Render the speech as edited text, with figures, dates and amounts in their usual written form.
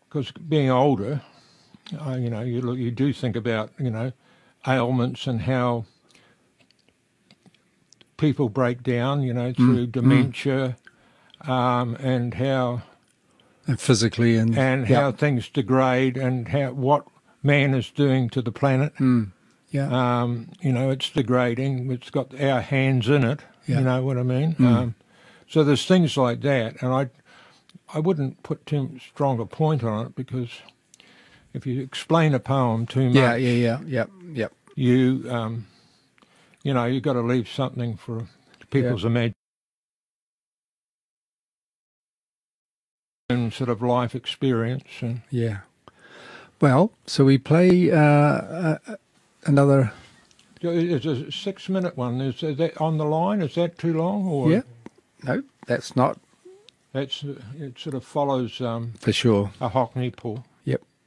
because being older, you do think about, ailments and how people break down, through dementia, and how And physically and how things degrade and what man is doing to the planet. Yeah. It's degrading. It's got our hands in it. Yeah. You know what I mean? So there's things like that, and I wouldn't put too strong a point on it, because if you explain a poem too much, Yep. you've got to leave something for people's imagination and sort of life experience. And Yeah. Well, so we play another. it's a 6-minute one. Is that on the line? Is that too long? Or Yeah. No, that's not it sort of follows for sure. a Hockney pull. Yep.